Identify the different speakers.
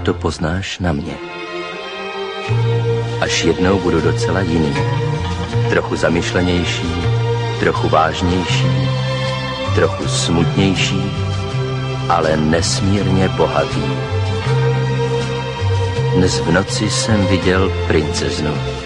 Speaker 1: to poznáš na mě. Až jednou budu docela jiný, trochu zamyšlenější, trochu vážnější, trochu smutnější, ale nesmírně bohatý. Dnes v noci jsem viděl princeznu.